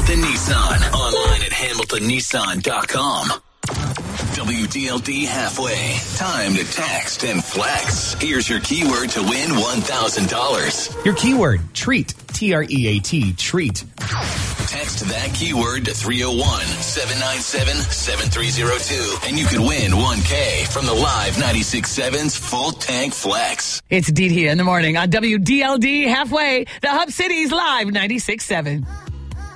Hamilton Nissan. Online at HamiltonNissan.com. WDLD Halfway. Time to text and flex. Here's your keyword to win $1,000. Your keyword, treat. T-R-E-A-T, treat. Text that keyword to 301-797-7302. And you could win $1K from the Live 96.7's Full Tank Flex. It's DT in the morning on WDLD Halfway, the Hub City's Live 96.7.